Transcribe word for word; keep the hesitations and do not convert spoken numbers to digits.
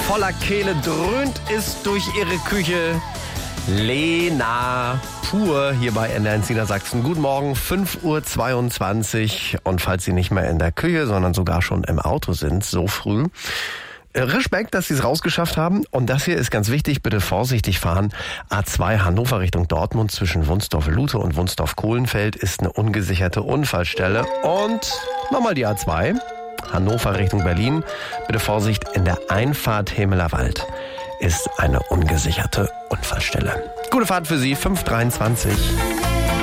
voller Kehle dröhnt es durch ihre Küche. Lena pur hier bei N D R Niedersachsen. Guten Morgen, fünf Uhr zweiundzwanzig. Und falls Sie nicht mehr in der Küche, sondern sogar schon im Auto sind, so früh, Respekt, dass Sie es rausgeschafft haben. Und das hier ist ganz wichtig, bitte vorsichtig fahren. A zwei Hannover Richtung Dortmund zwischen Wunsdorf-Lute und Wunsdorf-Kohlenfeld ist eine ungesicherte Unfallstelle. Und nochmal die A zwei, Hannover Richtung Berlin. Bitte Vorsicht, in der Einfahrt Hemelerwald ist eine ungesicherte Unfallstelle. Gute Fahrt für Sie, fünf Uhr dreiundzwanzig.